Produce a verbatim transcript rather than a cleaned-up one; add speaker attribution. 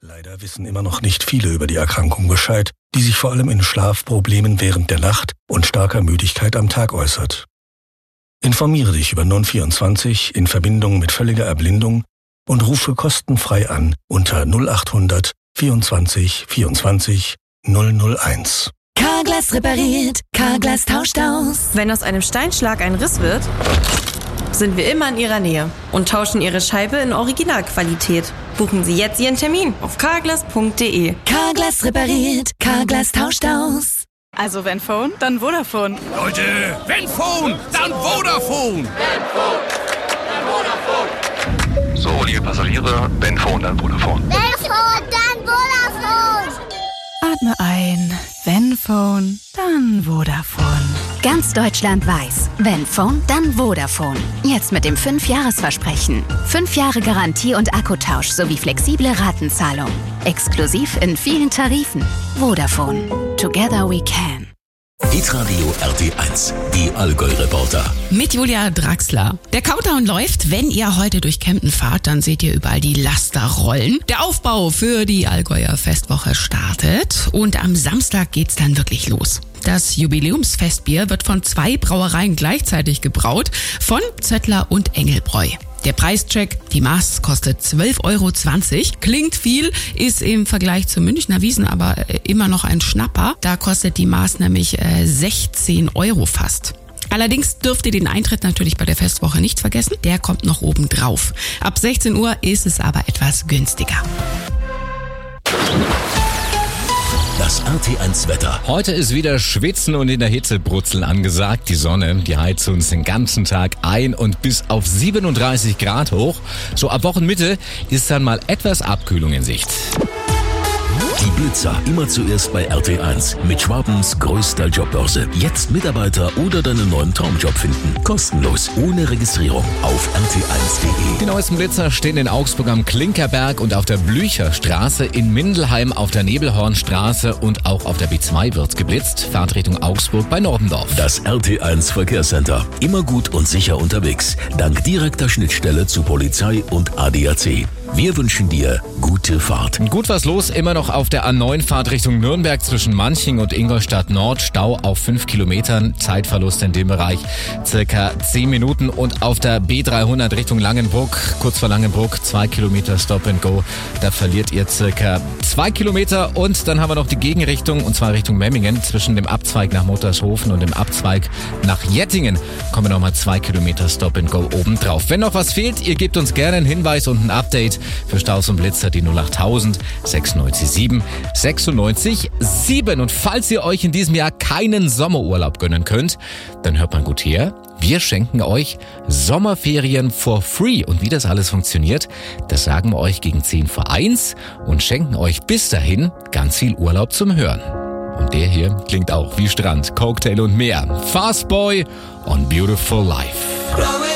Speaker 1: Leider wissen immer noch nicht viele über die Erkrankung Bescheid, die sich vor allem in Schlafproblemen während der Nacht und starker Müdigkeit am Tag äußert. Informiere dich über N O N vierundzwanzig in Verbindung mit völliger Erblindung und rufe kostenfrei an unter null acht hundert vierundzwanzig vierundzwanzig null null eins.
Speaker 2: Carglass repariert, Carglass tauscht aus.
Speaker 3: Wenn aus einem Steinschlag ein Riss wird, sind wir immer in Ihrer Nähe und tauschen Ihre Scheibe in Originalqualität. Buchen Sie jetzt Ihren Termin auf carglass punkt de.
Speaker 2: Carglass repariert, Carglass tauscht aus.
Speaker 4: Also wenn Phone, dann Vodafone.
Speaker 5: Leute, wenn Phone, dann Vodafone.
Speaker 6: Wenn Phone, dann Vodafone. So, liebe Passagiere, wenn Phone, dann Vodafone.
Speaker 7: Wenn Phone, dann Vodafone.
Speaker 4: Atme ein, wenn Phone, dann Vodafone.
Speaker 2: Ganz Deutschland weiß, wenn Phone, dann Vodafone. Jetzt mit dem fünf Jahres Versprechen. fünf Jahre Garantie und Akkutausch sowie flexible Ratenzahlung. Exklusiv in vielen Tarifen. Vodafone. Together we can.
Speaker 8: Hitradio R T eins, die Allgäu-Reporter.
Speaker 9: Mit Julia Draxler. Der Countdown läuft. Wenn ihr heute durch Kempten fahrt, dann seht ihr überall die Laster rollen. Der Aufbau für die Allgäuer Festwoche startet und am Samstag geht's dann wirklich los. Das Jubiläumsfestbier wird von zwei Brauereien gleichzeitig gebraut, von Zöttler und Engelbräu. Der Preischeck, die Maß kostet zwölf Euro zwanzig. Klingt viel, ist im Vergleich zur Münchner Wiesn aber immer noch ein Schnapper. Da kostet die Maß nämlich äh, sechzehn Euro fast. Allerdings dürft ihr den Eintritt natürlich bei der Festwoche nicht vergessen. Der kommt noch oben drauf. Ab sechzehn Uhr ist es aber etwas günstiger.
Speaker 8: Das R T eins Wetter.
Speaker 10: Heute ist wieder Schwitzen und in der Hitze brutzeln angesagt. Die Sonne, die heizt uns den ganzen Tag ein und bis auf siebenunddreißig Grad hoch. So ab Wochenmitte ist dann mal etwas Abkühlung in Sicht.
Speaker 8: Die Blitzer immer zuerst bei R T eins mit Schwabens größter Jobbörse. Jetzt Mitarbeiter oder deinen neuen Traumjob finden. Kostenlos, ohne Registrierung auf r t eins punkt de.
Speaker 10: Die neuesten Blitzer stehen in Augsburg am Klinkerberg und auf der Blücherstraße, in Mindelheim auf der Nebelhornstraße und auch auf der B zwei wird's geblitzt. Fahrt Richtung Augsburg bei Nordendorf.
Speaker 8: Das R T eins Verkehrscenter. Immer gut und sicher unterwegs. Dank direkter Schnittstelle zu Polizei und A D A C. Wir wünschen dir gute Fahrt.
Speaker 10: Gut was los, immer noch auf der A neun Fahrt Richtung Nürnberg zwischen Manching und Ingolstadt Nord. Stau auf fünf Kilometern, Zeitverlust in dem Bereich circa zehn Minuten. Und auf der B dreihundert Richtung Langenbruck, kurz vor Langenbruck, zwei Kilometer Stop and Go. Da verliert ihr circa zwei Kilometer. Und dann haben wir noch die Gegenrichtung, und zwar Richtung Memmingen. Zwischen dem Abzweig nach Mottershofen und dem Abzweig nach Jettingen kommen nochmal zwei Kilometer Stop and Go oben drauf. Wenn noch was fehlt, ihr gebt uns gerne einen Hinweis und ein Update. Für Staus und Blitzer die null achttausend sechsundneunzig sieben sechsundneunzig sieben. Und falls ihr euch in diesem Jahr keinen Sommerurlaub gönnen könnt, dann hört mal gut her. Wir schenken euch Sommerferien for free. Und wie das alles funktioniert, das sagen wir euch gegen zehn vor eins und schenken euch bis dahin ganz viel Urlaub zum Hören. Und der hier klingt auch wie Strand, Cocktail und mehr. Fastboy on Beautiful Life.